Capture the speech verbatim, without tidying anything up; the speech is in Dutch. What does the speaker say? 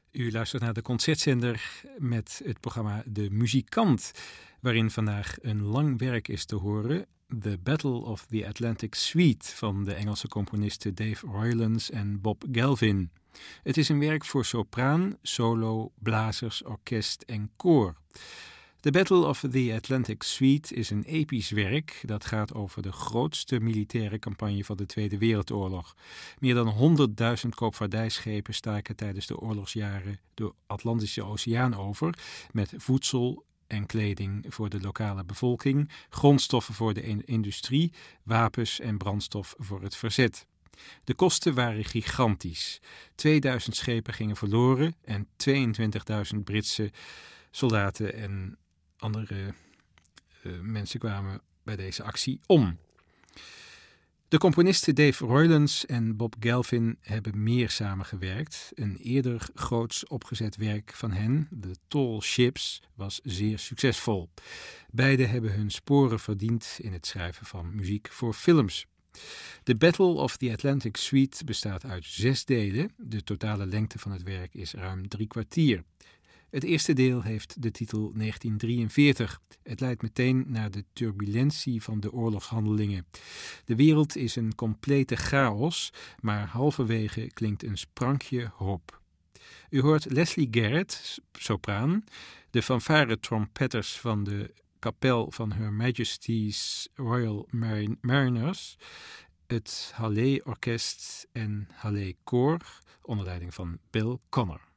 U luistert naar de Concertzender met het programma De Muzikant, waarin vandaag een lang werk is te horen. The Battle of the Atlantic Suite van de Engelse componisten Dave Roylance en Bob Gelvin. Het is een werk voor sopraan, solo, blazers, orkest en koor. The Battle of the Atlantic Suite is een episch werk dat gaat over de grootste militaire campagne van de Tweede Wereldoorlog. Meer dan honderdduizend koopvaardijschepen staken tijdens de oorlogsjaren de Atlantische Oceaan over met voedsel en kleding voor de lokale bevolking, grondstoffen voor de industrie, wapens en brandstof voor het verzet. De kosten waren gigantisch. tweeduizend schepen gingen verloren en tweeëntwintigduizend Britse soldaten en andere uh, mensen kwamen bij deze actie om. De componisten Dave Roylance en Bob Gelvin hebben meer samengewerkt. Een eerder groots opgezet werk van hen, The Tall Ships, was zeer succesvol. Beiden hebben hun sporen verdiend in het schrijven van muziek voor films. The Battle of the Atlantic Suite bestaat uit zes delen. De totale lengte van het werk is ruim drie kwartier. Het eerste deel heeft de titel negentien drieënveertig. Het leidt meteen naar de turbulentie van de oorlogshandelingen. De wereld is een complete chaos, maar halverwege klinkt een sprankje hoop. U hoort Leslie Garrett, sopraan, de fanfare-trompetters van de kapel van Her Majesty's Royal Marin- Mariners, het Hallé Orkest en Hallé Koor, onder leiding van Bill Connor.